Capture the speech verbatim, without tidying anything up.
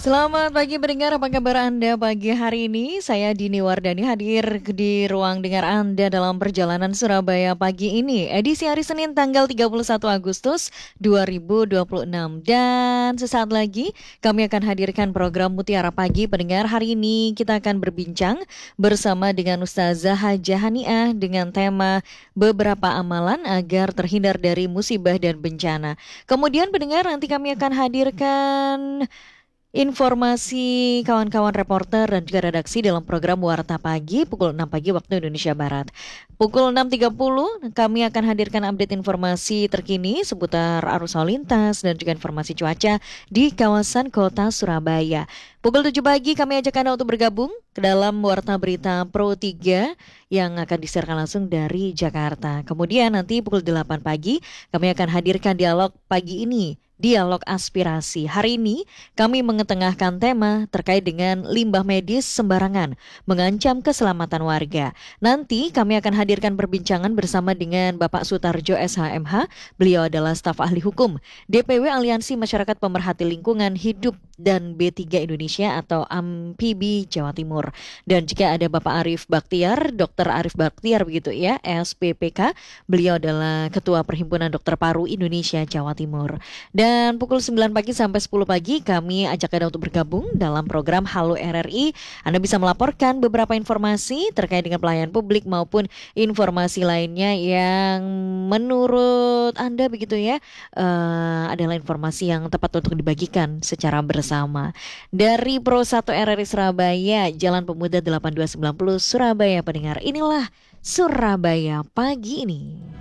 Selamat pagi pendengar, apa kabar Anda pagi hari ini? Saya Dini Wardani hadir di ruang dengar Anda dalam perjalanan Surabaya pagi ini. Edisi hari Senin tanggal tiga puluh satu Agustus dua ribu dua puluh enam. Dan sesaat lagi kami akan hadirkan program Mutiara Pagi pendengar. Hari ini kita akan berbincang bersama dengan Ustazah Hajah Haniah dengan tema beberapa amalan agar terhindar dari musibah dan bencana. Kemudian pendengar, nanti kami akan hadirkan informasi kawan-kawan reporter dan juga redaksi dalam program Warta Pagi pukul enam pagi waktu Indonesia Barat. Pukul enam tiga puluh kami akan hadirkan update informasi terkini seputar arus lalu lintas dan juga informasi cuaca di kawasan kota Surabaya. Pukul tujuh pagi kami ajak Anda untuk bergabung ke dalam Warta Berita Pro tiga yang akan disiarkan langsung dari Jakarta. Kemudian nanti pukul delapan pagi kami akan hadirkan dialog pagi ini. Dialog Aspirasi. Hari ini kami mengetengahkan tema terkait dengan limbah medis sembarangan mengancam keselamatan warga. Nanti kami akan hadirkan perbincangan bersama dengan Bapak Sutarjo S H M H. Beliau adalah staf ahli hukum D P W Aliansi Masyarakat Pemerhati Lingkungan Hidup dan B tiga Indonesia atau A M P I B Jawa Timur. Dan juga ada Bapak Arif Baktiar, Dokter Arif Baktiar begitu ya, S P P K. Beliau adalah Ketua Perhimpunan Dokter Paru Indonesia Jawa Timur. Dan Dan pukul sembilan pagi sampai sepuluh pagi kami ajak Anda untuk bergabung dalam program Halo R R I. Anda bisa melaporkan beberapa informasi terkait dengan pelayanan publik maupun informasi lainnya yang menurut Anda begitu ya uh, adalah informasi yang tepat untuk dibagikan secara bersama. Dari Pro satu R R I Surabaya, Jalan Pemuda delapan dua sembilan nol Surabaya pendengar. Inilah Surabaya pagi ini.